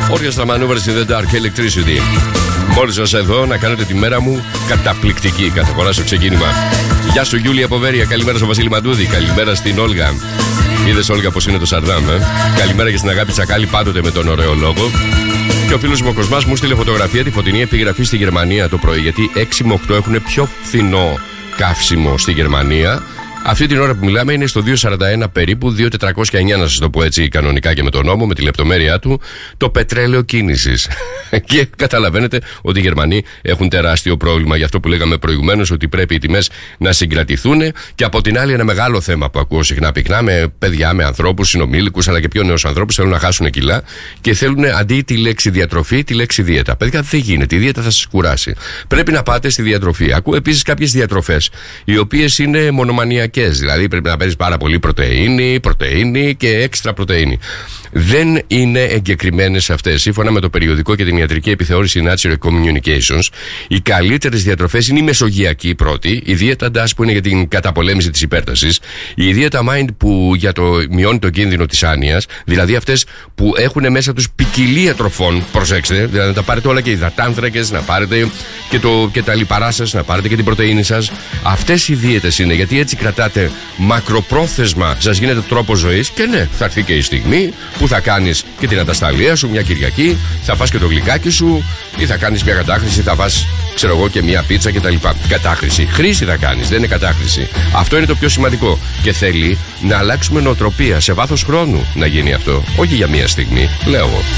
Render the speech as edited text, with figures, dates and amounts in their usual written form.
Orchestra Maneuvers in the Dark, Electricity. Μόλις σας εδώ να κάνετε τη μέρα μου καταπληκτική κάθε φορά στο ξεκίνημα. Γεια σου Γιούλια Ποβέρια, καλημέρα στο Βασίλη Μαντούδη, καλημέρα στην Όλγα. Είδες Όλγα πως είναι το Σαρδάμ, Καλημέρα και στην Αγάπη Τσακάλη, πάντοτε με τον ωραίο λόγο. Και ο φίλος μου ο Κοσμάς μου στείλε φωτογραφία τη φωτεινή επιγραφή στη Γερμανία το πρωί, γιατί 6 με 8 έχουν πιο φθηνό καύσιμο στη Γερμανία. Αυτή την ώρα που μιλάμε είναι στο 2,41 περίπου, 2,409 να σας το πω έτσι κανονικά και με τον νόμο, με τη λεπτομέρειά του, το πετρέλαιο κίνησης. Και καταλαβαίνετε ότι οι Γερμανοί έχουν τεράστιο πρόβλημα για αυτό που λέγαμε προηγουμένως, ότι πρέπει οι τιμές να συγκρατηθούν. Και από την άλλη, ένα μεγάλο θέμα που ακούω συχνά πυκνά με παιδιά, με ανθρώπους, συνομήλικους, αλλά και πιο νέους ανθρώπους, θέλουν να χάσουν κιλά και θέλουν αντί τη λέξη διατροφή, τη λέξη δίαιτα. Παιδιά, δεν γίνεται. Η δίαιτα θα σας κουράσει. Πρέπει να πάτε στη διατροφή. Ακούω επίσης κάποιες διατροφές, οι οποίες είναι μονομανιακές. Δηλαδή πρέπει να παίρνεις πάρα πολύ πρωτεΐνη και έξτρα πρωτεΐνη. Δεν είναι εγκεκριμένες αυτές. Σύμφωνα με το περιοδικό και την ιατρική επιθεώρηση Nature Communications, οι καλύτερες διατροφές είναι η μεσογειακή πρώτη, η δίαιτα DAS που είναι για την καταπολέμηση της υπέρτασης, η δίαιτα Mind που για το μειώνει το κίνδυνο της άνοιας, δηλαδή αυτές που έχουν μέσα τους ποικιλία τροφών, προσέξτε, δηλαδή να τα πάρετε όλα και υδατάνθρακες, να πάρετε και τα λιπαρά σας, να πάρετε και την πρωτεΐνη σας. Αυτές οι δίαιτες είναι, γιατί έτσι κρατάτε μακροπρόθεσμα, σας γίνεται τρόπο ζωής και ναι, θα έρθει και η στιγμή που θα κάνεις και την ατασταλία σου μια Κυριακή, θα φας και το γλυκάκι σου ή θα κάνεις μια κατάχρηση, θα φας ξέρω εγώ και μια πίτσα κτλ. Κατάχρηση. Χρήση θα κάνεις, δεν είναι κατάχρηση. Αυτό είναι το πιο σημαντικό. Και θέλει να αλλάξουμε νοοτροπία σε βάθος χρόνου να γίνει αυτό. Όχι για μια στιγμή, λέω εγώ.